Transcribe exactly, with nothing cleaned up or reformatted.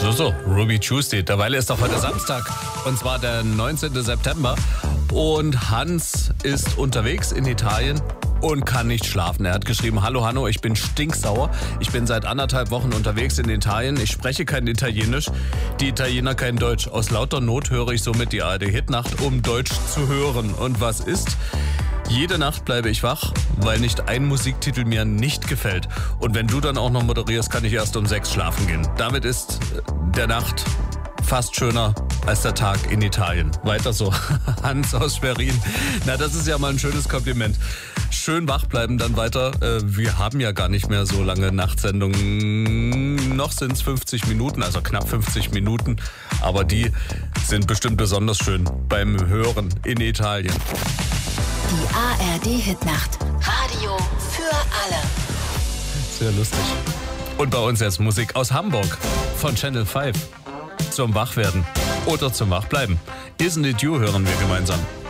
So, so, Ruby Tuesday. Derweil ist doch heute Samstag. Und zwar der neunzehnten September. Und Hans ist unterwegs in Italien und kann nicht schlafen. Er hat geschrieben, hallo Hanno, ich bin stinksauer. Ich bin seit anderthalb Wochen unterwegs in Italien. Ich spreche kein Italienisch, die Italiener kein Deutsch. Aus lauter Not höre ich somit die A R D-Hitnacht, um Deutsch zu hören. Und was ist? Jede Nacht bleibe ich wach, weil nicht ein Musiktitel mir nicht gefällt. Und wenn du dann auch noch moderierst, kann ich erst um sechs schlafen gehen. Damit ist der Nacht fast schöner als der Tag in Italien. Weiter so. Hans aus Schwerin. Na, das ist ja mal ein schönes Kompliment. Schön wach bleiben, dann weiter. Äh, wir haben ja gar nicht mehr so lange Nachtsendungen. Noch sind es fünfzig Minuten, also knapp fünfzig Minuten. Aber die sind bestimmt besonders schön beim Hören in Italien. Die A R D-Hitnacht. Radio für alle. Sehr lustig. Und bei uns jetzt Musik aus Hamburg von Channel fünf. Zum Wachwerden oder zum Wachbleiben. Isn't It You hören wir gemeinsam.